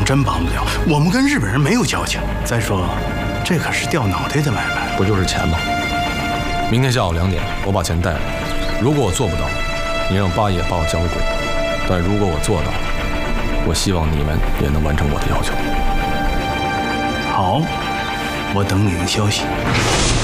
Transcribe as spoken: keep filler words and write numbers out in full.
真帮不了，我们跟日本人没有交情。再说，这可是掉脑袋的买卖， 不就是钱吗？明天下午两点，我把钱带来。如果我做不到，你让八爷把我交给鬼；但如果我做到，我希望你们也能完成我的要求。 好，我等你的消息。